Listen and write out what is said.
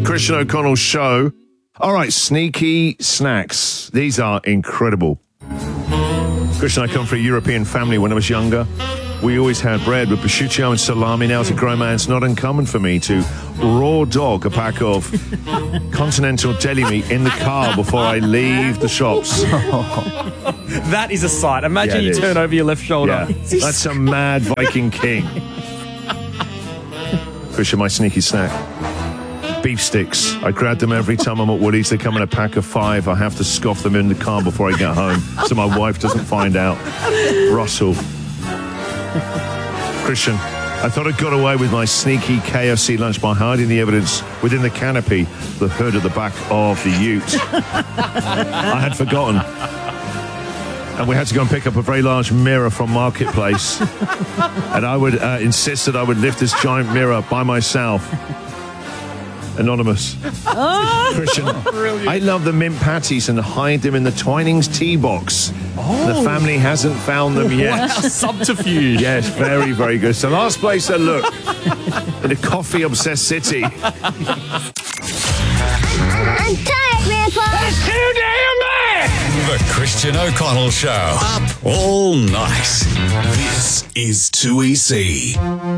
Christian O'Connell Show. All right, sneaky snacks. These are incredible. Christian, I come from a European family when I was younger. We always had bread with prosciutto and salami. Now, as a grown man, it's not uncommon for me to raw dog a pack of continental deli meat in the car before I leave the shops. That is a sight. Imagine you turn over your left shoulder. Yeah, that's a mad Viking king. Christian, my sneaky snack. Beef sticks. I grab them every time I'm at Woolies. They come in a pack of 5. I have to scoff them in the car before I get home so my wife doesn't find out. Russell. Christian, I thought I got away with my sneaky KFC lunch by hiding the evidence within the canopy, the hood at the back of the ute. I had forgotten. And we had to go and pick up a very large mirror from Marketplace. And I would insist that I would lift this giant mirror by myself. Anonymous. Christian, I love the mint patties and hide them in the Twinings tea box. The family hasn't found them yet. Wow, subterfuge. Yes, very, very good. So last place I look in a coffee-obsessed city. I'm tired, Grandpa. That's too damn bad! The Christian O'Connell Show. Up all night. This is 2EC.